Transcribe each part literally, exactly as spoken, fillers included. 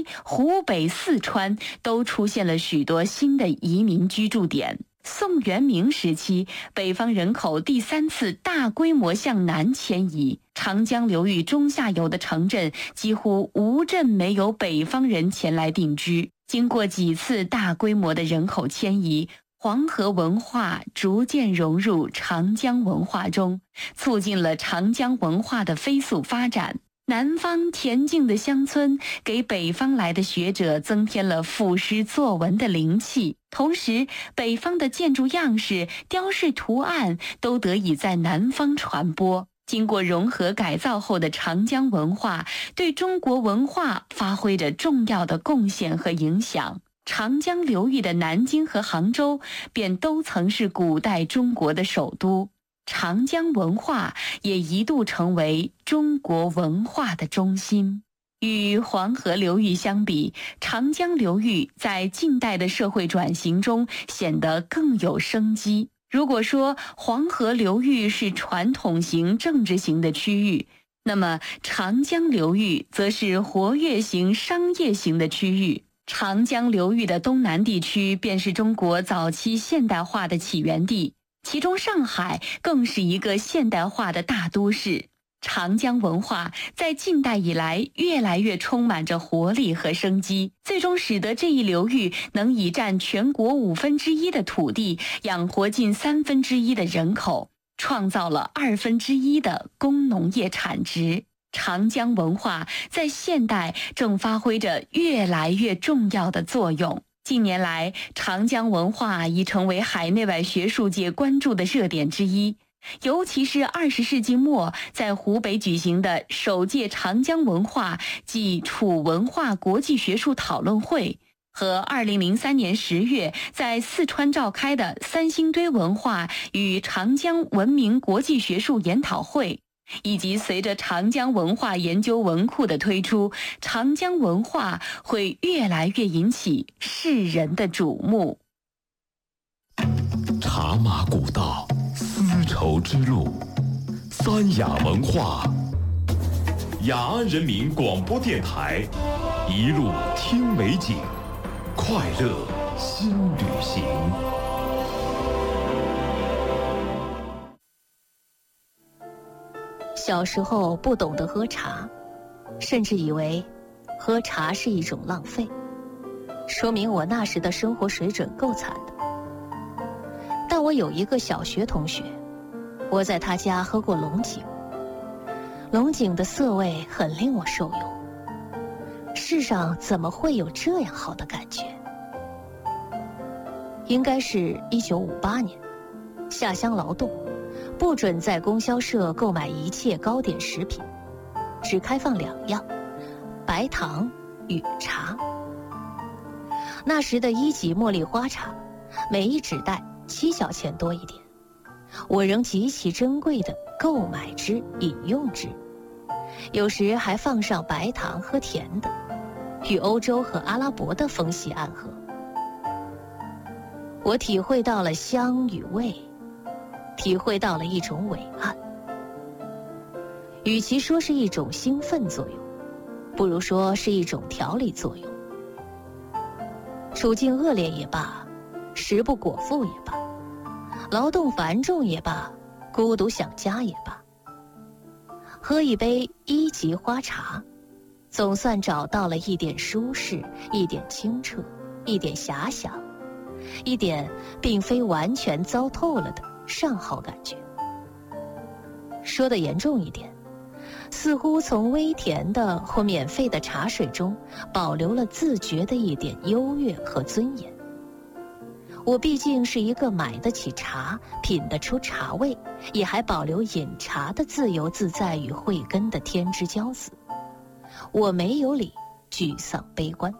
西、湖北、四川都出现了许多新的移民居住点。宋元明时期，北方人口第三次大规模向南迁移，长江流域中下游的城镇几乎无镇没有北方人前来定居。经过几次大规模的人口迁移，黄河文化逐渐融入长江文化中，促进了长江文化的飞速发展。南方恬静的乡村给北方来的学者增添了赋诗作文的灵气，同时北方的建筑样式、雕饰图案都得以在南方传播。经过融合改造后的长江文化对中国文化发挥着重要的贡献和影响。长江流域的南京和杭州便都曾是古代中国的首都，长江文化也一度成为中国文化的中心。与黄河流域相比，长江流域在近代的社会转型中显得更有生机。如果说黄河流域是传统型政治型的区域，那么长江流域则是活跃型商业型的区域。长江流域的东南地区便是中国早期现代化的起源地，其中上海更是一个现代化的大都市。长江文化在近代以来越来越充满着活力和生机，最终使得这一流域能以占全国五分之一的土地，养活近三分之一的人口，创造了二分之一的工农业产值。长江文化在现代正发挥着越来越重要的作用。近年来，长江文化已成为海内外学术界关注的热点之一。尤其是二十世纪末在湖北举行的首届长江文化暨楚文化国际学术讨论会，和二零零三年十月在四川召开的三星堆文化与长江文明国际学术研讨会，以及随着长江文化研究文库的推出，长江文化会越来越引起世人的瞩目。 茶马古道，丝绸之路，三雅文化。雅安人民广播电台，一路听美景，快乐新旅行。 小时候不懂得喝茶，甚至以为喝茶是一种浪费，说明我那时的生活水准够惨的。但我有一个小学同学，我在他家喝过龙井，龙井的涩味很令我受用。世上怎么会有这样好的感觉？应该是一九五八年，下乡劳动，不准在供销社购买一切糕点食品，只开放两样：白糖与茶。那时的一级茉莉花茶，每一纸袋七角钱多一点，我仍极其珍贵地购买之饮用之，有时还放上白糖喝甜的，与欧洲和阿拉伯的风系暗合。我体会到了香与味，体会到了一种伟岸。与其说是一种兴奋作用，不如说是一种调理作用。处境恶劣也罢，食不果腹也罢，劳动繁重也罢，孤独想家也罢，喝一杯一级花茶，总算找到了一点舒适，一点清澈，一点遐想，一点并非完全糟透了的上好感觉。说得严重一点，似乎从微甜的或免费的茶水中保留了自觉的一点优越和尊严。我毕竟是一个买得起茶，品得出茶味，也还保留饮茶的自由自在与慧根的天之骄子，我没有理沮丧悲观。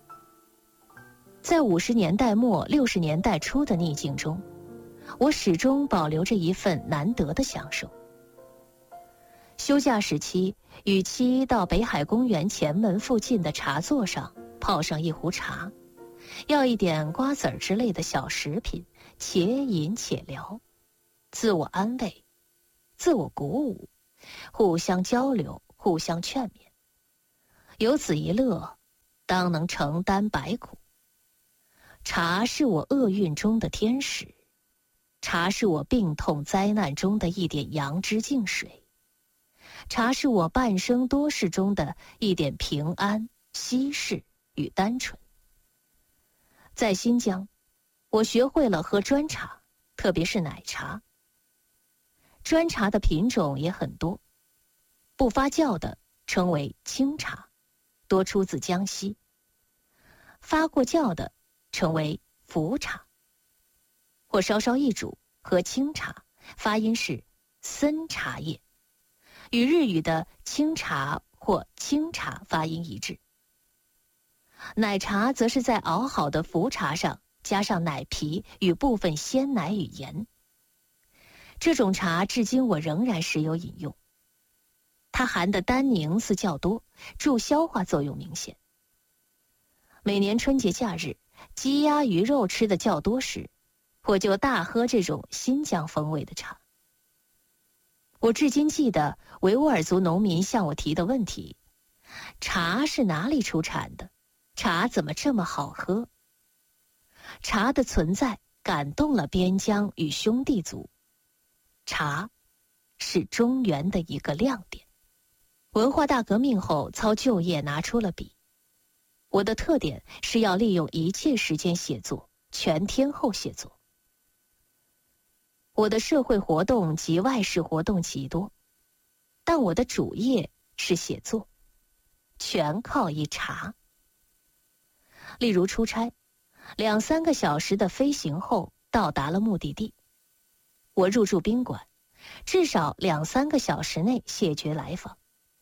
在五十年代末六十年代初的逆境中，我始终保留着一份难得的享受。休假时期，与妻到北海公园前门附近的茶座上泡上一壶茶，要一点瓜子儿之类的小食品，且饮且聊，自我安慰，自我鼓舞，互相交流，互相劝勉。有此一乐， 当能承担百苦。茶是我厄运中的天使，茶是我病痛灾难中的一点阳之净水，茶是我半生多事中的一点平安、稀释与单纯。在新疆，我学会了喝砖茶，特别是奶茶。砖茶的品种也很多，不发酵的称为清茶，多出自江西；发过酵的称为浮茶。或稍稍一煮喝清茶，发音是森茶叶，与日语的清茶或清茶发音一致。奶茶则是在熬好的浮茶上加上奶皮与部分鲜奶与盐。这种茶至今我仍然时有饮用，它含的单宁素较多，助消化作用明显。每年春节假日，鸡鸭鱼肉吃的较多时，我就大喝这种新疆风味的茶。我至今记得维吾尔族农民向我提的问题：茶是哪里出产的？茶怎么这么好喝？茶的存在感动了边疆与兄弟族。茶是中原的一个亮点。文化大革命后，操旧业拿出了笔。我的特点是要利用一切时间写作，全天候写作。我的社会活动及外事活动极多，但我的主业是写作，全靠一茶。例如出差，两三个小时的飞行后到达了目的地，我入住宾馆，至少两三个小时内谢绝来访。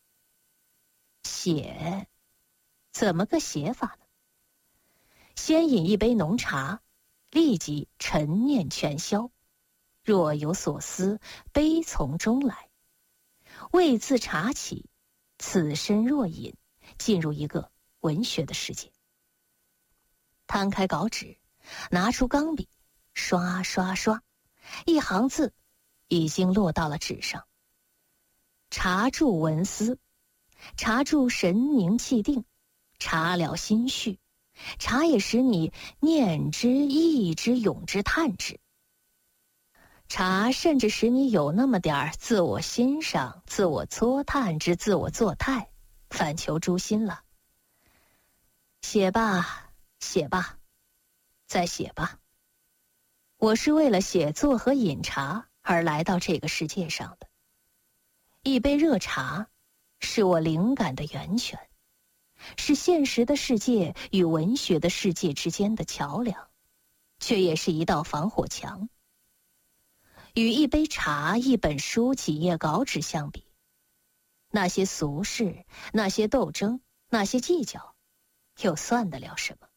写，怎么个写法呢？先饮一杯浓茶，立即陈念全消，若有所思，悲从中来。未自茶起，此身若饮，进入一个文学的世界。摊开稿纸，拿出钢笔，刷刷刷，一行字已经落到了纸上。茶助文思，茶助神宁气定，茶了心绪，茶也使你念之、忆之、咏之、叹之。茶甚至使你有那么点儿自我欣赏、自我搓探之自我作态，反求诸心了。写吧，写吧，再写吧。我是为了写作和饮茶而来到这个世界上的。一杯热茶是我灵感的源泉，是现实的世界与文学的世界之间的桥梁，却也是一道防火墙。与一杯茶、一本书、几页稿纸相比，那些俗事、那些斗争、那些计较，又算得了什么？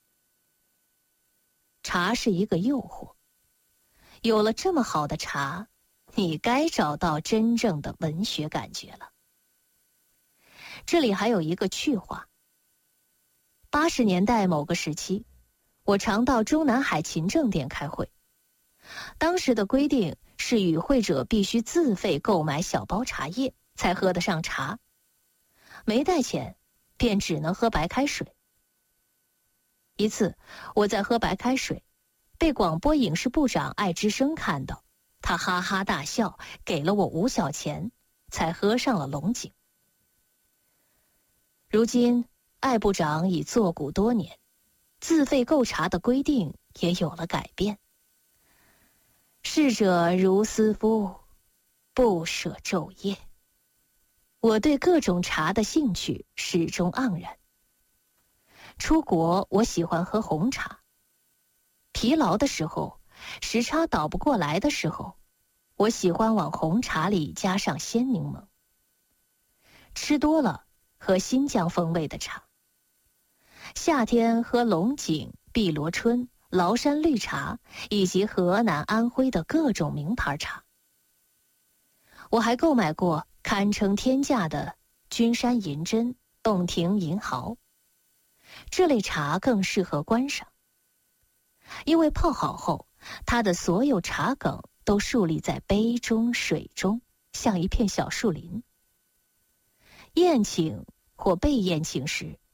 茶是一个诱惑，有了这么好的茶，你该找到真正的文学感觉了。这里还有一个趣话。八十年代某个时期，我常到中南海勤政店开会。当时的规定是与会者必须自费购买小包茶叶，才喝得上茶。没带钱，便只能喝白开水。一次，我在喝白开水，被广播影视部长艾之声看到，他哈哈大笑，给了我五小钱，才喝上了龙井。如今，艾部长已作古多年，自费购茶的规定也有了改变。逝者如斯夫，不舍昼夜。我对各种茶的兴趣始终盎然。出国，我喜欢喝红茶。疲劳的时候，时差倒不过来的时候，我喜欢往红茶里加上鲜柠檬。吃多了，喝新疆风味的茶。夏天喝龙井、碧螺春、崂山绿茶以及河南、安徽的各种名牌茶。我还购买过堪称天价的君山银针、洞庭银毫。这类茶更适合观赏，因为泡好后，它的所有茶梗都竖立在杯中、水中，像一片小树林。宴请或被宴请时，